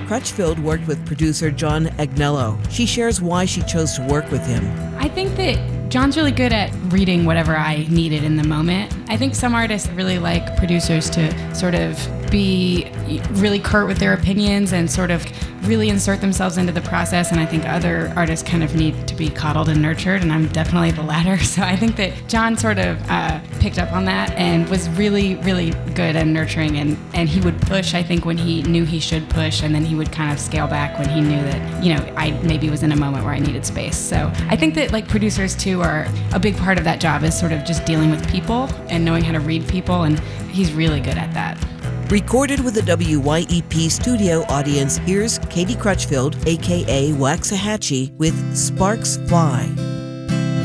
Crutchfield worked with producer John Agnello. She shares why she chose to work with him. I think that John's really good at reading whatever I needed in the moment. I think some artists really like producers to sort of be really curt with their opinions and sort of really insert themselves into the process, and I think other artists kind of need to be coddled and nurtured, and I'm definitely the latter. So I think that John sort of picked up on that and was really, really good and nurturing, and he would push, I think, when he knew he should push, and then he would kind of scale back when he knew that, you know, I maybe was in a moment where I needed space. So I think that like producers too are a big part of that job, is sort of just dealing with people and knowing how to read people, and he's really good at that. Recorded with the WYEP studio audience, here's Katie Crutchfield, aka Waxahachie, with Sparks Fly.